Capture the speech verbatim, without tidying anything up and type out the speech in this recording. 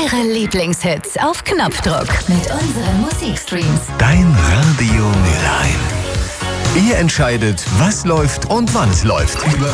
Ihre Lieblingshits auf Knopfdruck mit unseren Musikstreams. Dein Radio Mülheim. Ihr entscheidet, was läuft und wann es läuft. Über